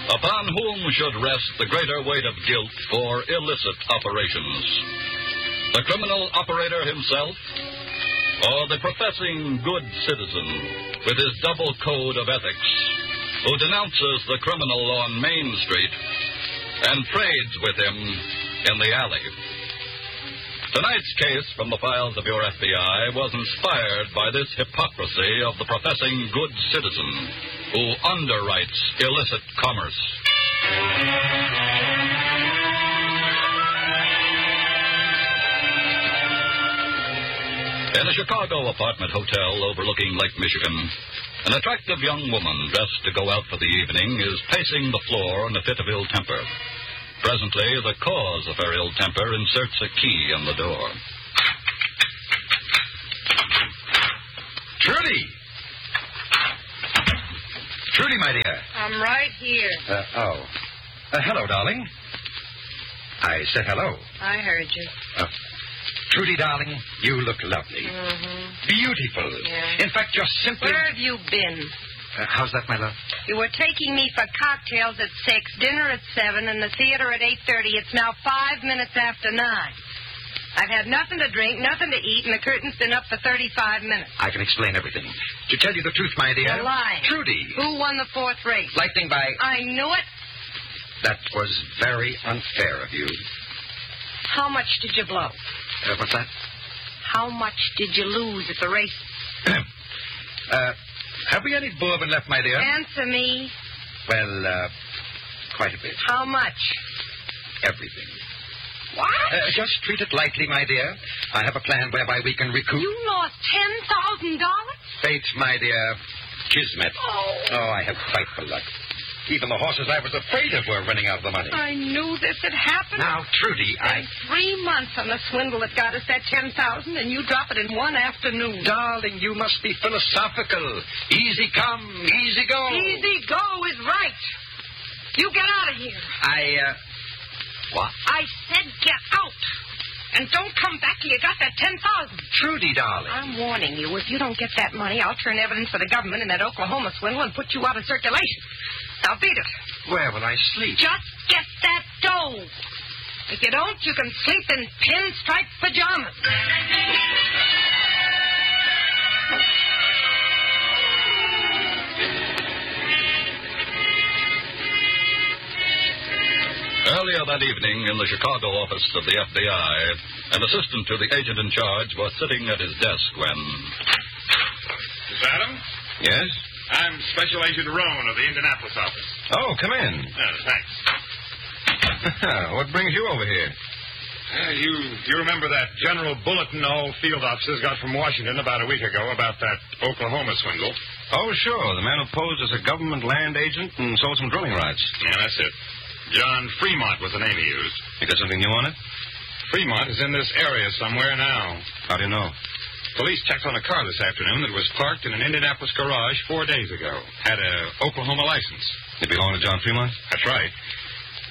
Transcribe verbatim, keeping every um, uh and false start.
Upon whom should rest the greater weight of guilt for illicit operations? The criminal operator himself, or the professing good citizen with his double code of ethics, who denounces the criminal on Main Street and trades with him in the alley? Tonight's case from the files of your F B I was inspired by this hypocrisy of the professing good citizen who underwrites illicit commerce. In a Chicago apartment hotel overlooking Lake Michigan, an attractive young woman dressed to go out for the evening is pacing the floor in a fit of ill temper. Presently, the cause of her ill temper inserts a key in the door. Trudy! Trudy, my dear. I'm right here. Uh, oh. Uh, hello, darling. I said hello. I heard you. Uh, Trudy, darling, you look lovely. Mm-hmm. Beautiful. Yeah. In fact, you're simply... Where have you been? Uh, how's that, my love? You were taking me for cocktails at six, dinner at seven, and the theater at eight thirty. It's now five minutes after nine. I've had nothing to drink, nothing to eat, and the curtain's been up for thirty-five minutes. I can explain everything. To tell you the truth, my dear... You're lying. Trudy. Who won the fourth race? Lightning by... I knew it. That was very unfair of you. How much did you blow? Uh, what's that? How much did you lose at the race? uh, have we any bourbon left, my dear? Answer me. Well, uh, quite a bit. How much? Everything. What? Uh, just treat it lightly, my dear. I have a plan whereby we can recoup... You lost ten thousand dollars? Fate, my dear. Kismet. Oh. Oh, I have frightful luck. Even the horses I was afraid of were running out of the money. I knew this had happened. Now, Trudy, I... Three months on the swindle that got us that ten thousand, and you drop it in one afternoon. Darling, you must be philosophical. Easy come, easy go. Easy go is right. You get out of here. I, uh... What? I said get out. And don't come back till you got that ten thousand. Trudy, darling. I'm warning you, if you don't get that money, I'll turn evidence for the government in that Oklahoma swindle and put you out of circulation. Now, beat it. Where will I sleep? Just get that dough. If you don't, you can sleep in pinstripe pajamas. Earlier that evening, in the Chicago office of the F B I, an assistant to the agent in charge was sitting at his desk when... Miss Adams? Yes? I'm Special Agent Roan of the Indianapolis office. Oh, come in. Uh, thanks. What brings you over here? Uh, you you remember that general bulletin all field officers got from Washington about a week ago about that Oklahoma swindle? Oh, sure. The man who posed as a government land agent and sold some drilling rights. Yeah, that's it. John Fremont was the name he used. You got something new on it? Fremont is in this area somewhere now. How do you know? Police checked on a car this afternoon that was parked in an Indianapolis garage four days ago. Had a Oklahoma license. It belonged to John Fremont? That's right.